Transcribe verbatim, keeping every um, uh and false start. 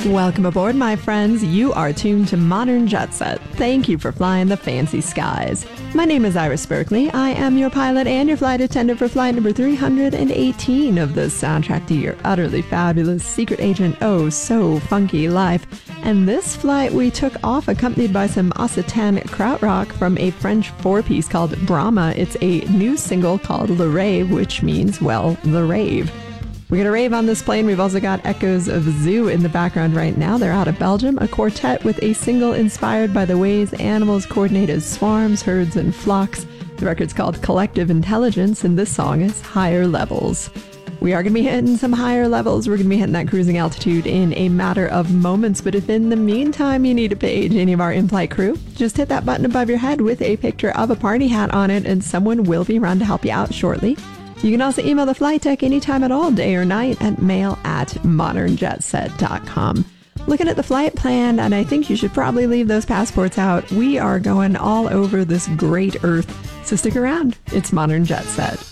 Welcome aboard, my friends. You are tuned to Modern Jet Set. Thank you for flying the fancy skies. My name is Iris Berkeley. I am your pilot and your flight attendant for flight number three hundred eighteen of the soundtrack to your utterly fabulous secret agent, oh so funky life. And this flight we took off accompanied by some Occitan krautrock from a French four-piece called Brahma. It's a new single called Le Rave, which means, well, the rave. We got a rave on this plane. We've also got echoes of Zoo in the background right now. They're out of Belgium, a quartet with a single inspired by the ways animals coordinate as swarms, herds, and flocks. The record's called Collective Intelligence, and this song is Higher Levels. We are going to be hitting some higher levels. We're going to be hitting that cruising altitude in a matter of moments, but if in the meantime you need to page any of our in-flight crew, just hit that button above your head with a picture of a party hat on it, and someone will be around to help you out shortly. You can also email the flight deck anytime at all, day or night, at mail at modern jet set dot com. Looking at the flight plan, and I think you should probably leave those passports out. We are going all over this great earth, so stick around. It's Modern Jet Set.